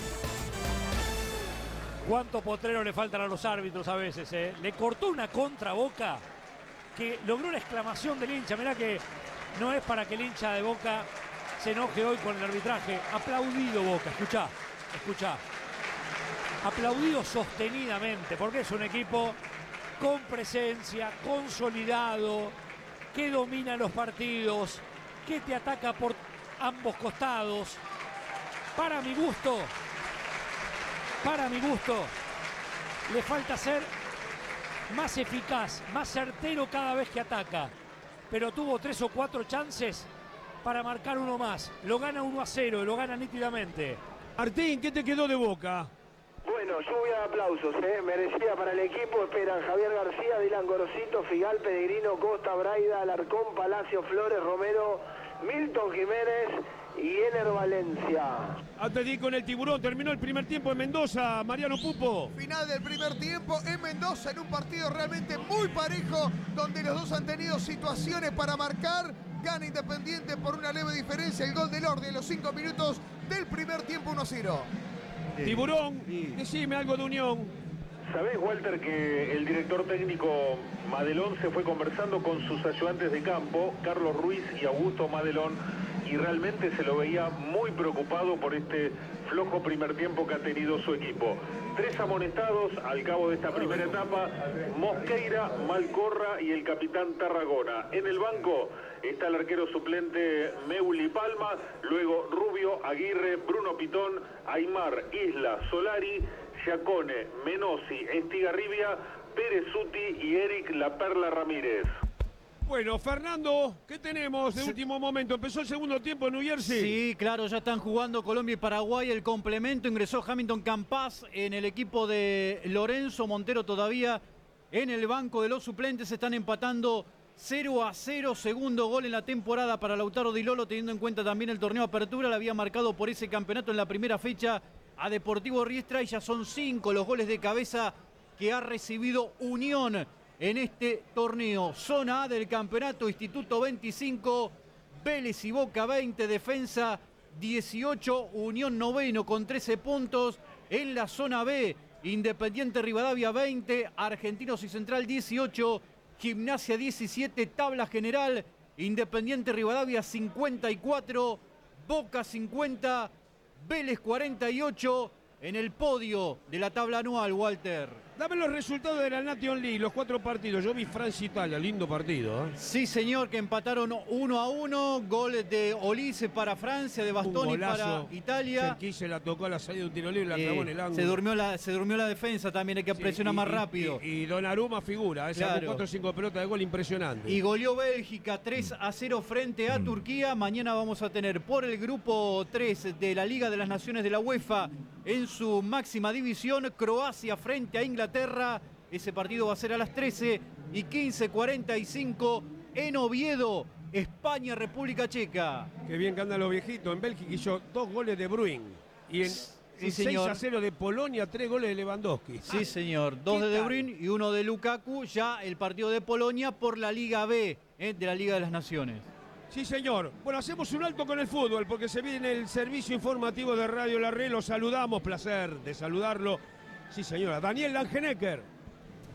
¿Cuánto potrero le faltan a los árbitros a veces? Eh? Le cortó una contra Boca que logró una exclamación del hincha. Mirá que no es para que el hincha de Boca se enoje hoy con el arbitraje. Aplaudido Boca, escuchá, escuchá. Aplaudido sostenidamente, porque es un equipo con presencia, consolidado, que domina los partidos, que te ataca por ambos costados. Para mi gusto, para mi gusto, le falta ser más eficaz, más certero cada vez que ataca. Pero tuvo tres o cuatro chances para marcar uno más. Lo gana uno a cero, lo gana nítidamente. Martín, ¿qué te quedó de Boca? Bueno, lluvia de aplausos, ¿eh? Merecida para el equipo. Esperan Javier García, Dylan Gorosito, Figal, Pellegrino, Costa, Braida, Alarcón, Palacio, Flores, Romero, Milton Jiménez y Ener Valencia. Atlético con el Tiburón, terminó el primer tiempo en Mendoza, Mariano Pupo. Final del primer tiempo en Mendoza, en un partido realmente muy parejo, donde los dos han tenido situaciones para marcar. Gana Independiente por una leve diferencia, el gol del Orde en los cinco minutos del primer tiempo, uno a cero. Tiburón, decime algo de Unión. ¿Sabés, Walter, que el director técnico Madelón se fue conversando con sus ayudantes de campo, Carlos Ruiz y Augusto Madelón, y realmente se lo veía muy preocupado por este flojo primer tiempo que ha tenido su equipo? Tres amonestados al cabo de esta primera etapa: Mosqueira, Malcorra y el capitán Tarragona. En el banco está el arquero suplente Meuli Palma, luego Rubio, Aguirre, Bruno Pitón, Aymar, Isla, Solari, Giacone, Menossi, Estigarribia, Pérez Suti y Eric La Perla Ramírez. Bueno, Fernando, ¿qué tenemos de último momento? Empezó el segundo tiempo en New Jersey. Sí, claro, ya están jugando Colombia y Paraguay. El complemento ingresó Hamilton Campas en el equipo de Lorenzo Montero todavía en el banco de los suplentes. Están empatando cero a cero, segundo gol en la temporada para Lautaro Di Lolo, teniendo en cuenta también el torneo Apertura. Le había marcado por ese campeonato en la primera fecha a Deportivo Riestra y ya son cinco los goles de cabeza que ha recibido Unión en este torneo. Zona A del campeonato, Instituto veinticinco, Vélez y Boca veinte, Defensa dieciocho, Unión noveno con trece puntos. En la zona B, Independiente Rivadavia veinte, Argentinos y Central dieciocho, Gimnasia diecisiete, tabla general, Independiente Rivadavia cincuenta y cuatro, Boca cincuenta, Vélez cuarenta y ocho en el podio de la tabla anual, Walter. Dame los resultados de la Nation League, los cuatro partidos. Yo vi Francia-Italia, lindo partido. ¿eh? Sí, señor, que empataron uno a uno. Gol de Olise para Francia, de Bastoni para Italia. Aquí se la tocó a la salida de un tiro libre, la Eh, clavó en el ángulo. se, durmió la, se durmió la defensa también, hay que Sí, presionar y- más y- rápido. Y, y Donnarumma figura, esa Claro. cuatro o cinco pelotas de gol impresionante. Y goleó Bélgica tres a cero frente a Turquía. Mañana vamos a tener por el grupo tres de la Liga de las Naciones de la UEFA en su máxima división, Croacia frente a Inglaterra. Ese partido va a ser a las trece y quince cuarenta y cinco en Oviedo, España, República Checa. Qué bien que andan los viejitos. En Bélgica hizo dos goles de Bruin. Y en, Sí, en seis señor. a cero de Polonia, tres goles de Lewandowski. Sí, señor. Dos ¿Qué de De tal? Bruyne y uno de Lukaku. Ya el partido de Polonia por la Liga B, eh, de la Liga de las Naciones. Sí, señor. Bueno, hacemos un alto con el fútbol porque se viene el servicio informativo de Radio La Red. Lo saludamos, placer de saludarlo. Sí, señora. Daniel Langenecker.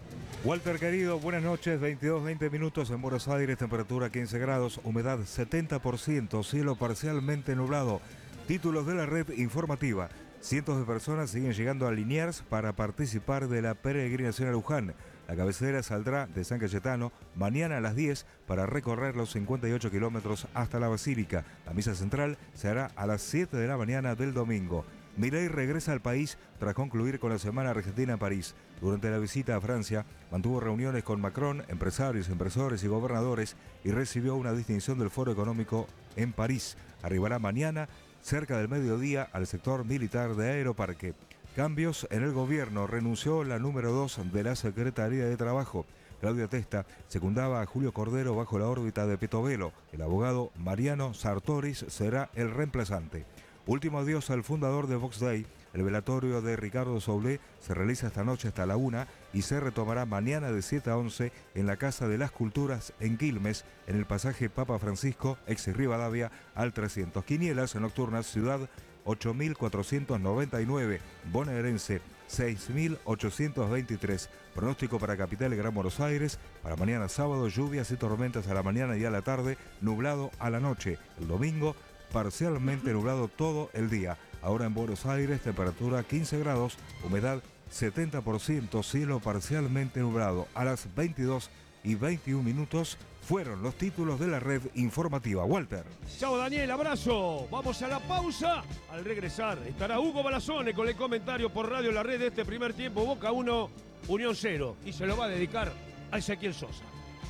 Walter querido, buenas noches, veintidós, veinte minutos en Buenos Aires, temperatura quince grados, humedad setenta por ciento, cielo parcialmente nublado. Títulos de la red informativa. Cientos de personas siguen llegando a Liniers para participar de la peregrinación a Luján. La cabecera saldrá de San Cayetano mañana a las diez para recorrer los cincuenta y ocho kilómetros hasta la Basílica. La misa central se hará a las siete de la mañana del domingo. Milei regresa al país tras concluir con la Semana Argentina en París. Durante la visita a Francia, mantuvo reuniones con Macron, empresarios, inversores y gobernadores y recibió una distinción del Foro Económico en París. Arribará mañana, cerca del mediodía, al sector militar de Aeroparque. Cambios en el gobierno. Renunció la número dos de la Secretaría de Trabajo. Claudia Testa secundaba a Julio Cordero bajo la órbita de Petovelo. El abogado Mariano Sartoris será el reemplazante. Último adiós al fundador de Vox Day. El velatorio de Ricardo Soulé se realiza esta noche hasta la una y se retomará mañana de siete a once en la Casa de las Culturas en Quilmes, en el pasaje Papa Francisco, ex Rivadavia, al trescientos. Quinielas nocturnas, Ciudad ocho mil cuatrocientos noventa y nueve, Bonaerense seis mil ochocientos veintitrés. Pronóstico para Capital y Gran Buenos Aires, para mañana sábado, lluvias y tormentas a la mañana y a la tarde, nublado a la noche. El domingo, parcialmente nublado todo el día. Ahora en Buenos Aires, temperatura quince grados, humedad setenta por ciento, cielo parcialmente nublado. A las veintidós y veintiún minutos fueron los títulos de la red informativa. Walter. Chao Daniel, abrazo. Vamos a la pausa. Al regresar estará Hugo Balazone con el comentario por Radio La Red de este primer tiempo. Boca uno, Unión cero. Y se lo va a dedicar a Ezequiel Sosa.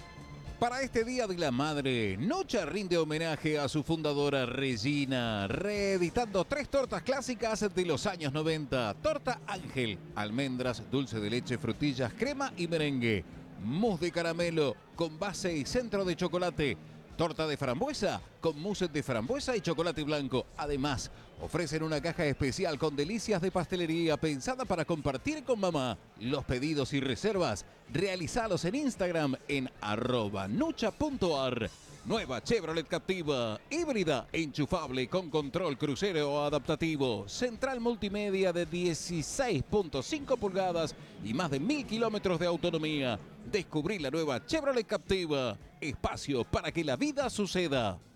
Para este Día de la Madre, Nocha rinde homenaje a su fundadora Regina, reeditando tres tortas clásicas de los años noventa. Torta Ángel, almendras, dulce de leche, frutillas, crema y merengue. Mousse de caramelo con base y centro de chocolate. Torta de frambuesa con mousse de frambuesa y chocolate blanco. Además, ofrecen una caja especial con delicias de pastelería pensada para compartir con mamá. Los pedidos y reservas, realizalos en Instagram en arroba nucha punto ar. Nueva Chevrolet Captiva, híbrida, enchufable con control crucero adaptativo, central multimedia de dieciséis punto cinco pulgadas y más de mil kilómetros de autonomía. Descubrí la nueva Chevrolet Captiva, espacio para que la vida suceda.